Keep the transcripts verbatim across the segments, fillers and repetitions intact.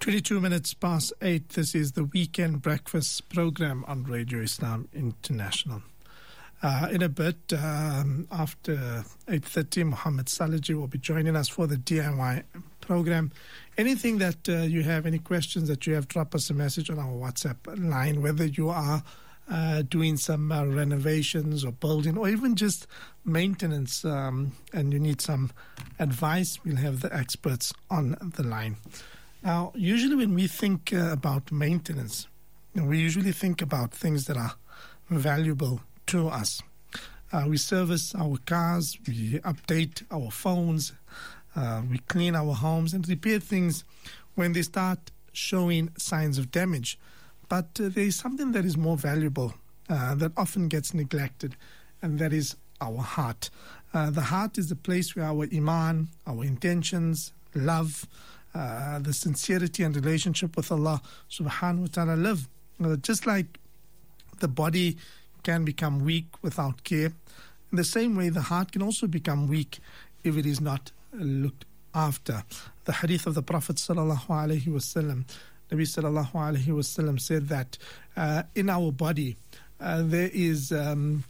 twenty-two minutes past eight. This is the Weekend Breakfast program on Radio Islam International. Uh, in a bit, um, after eight thirty, Muhammad Salaji will be joining us for the D I Y program. Anything that uh, you have, any questions that you have, drop us a message on our WhatsApp line, whether you are uh, doing some uh, renovations or building or even just maintenance um, and you need some advice, we'll have the experts on the line. Now, usually when we think uh, about maintenance, you know, we usually think about things that are valuable to us. Uh, we service our cars, we update our phones, uh, we clean our homes and repair things when they start showing signs of damage. But uh, there is something that is more valuable uh, that often gets neglected, and that is our heart. Uh, the heart is the place where our iman, our intentions, love, Uh, the sincerity and relationship with Allah subhanahu wa ta'ala live. Uh, just like the body can become weak without care, in the same way the heart can also become weak if it is not looked after. The hadith of the Prophet sallallahu alaihi wasallam, Nabi sallallahu alaihi wasallam said that uh, in our body uh, there is um,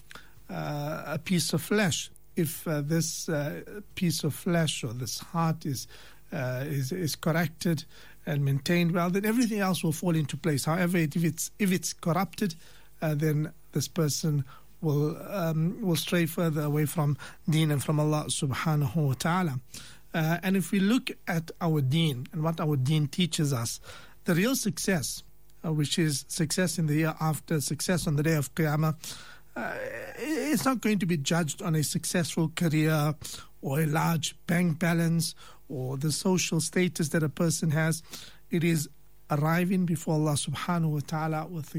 uh, a piece of flesh. If uh, this uh, piece of flesh or this heart is Uh, is is corrected and maintained well, then everything else will fall into place. However, if it's if it's corrupted, uh, then this person will um, will stray further away from Deen and from Allah subhanahu wa ta'ala. Uh, and if we look at our Deen and what our Deen teaches us, the real success, uh, which is success in the year after, success on the day of Qiyamah, uh, it's not going to be judged on a successful career or a large bank balance or the social status that a person has. It is arriving before Allah subhanahu wa ta'ala with a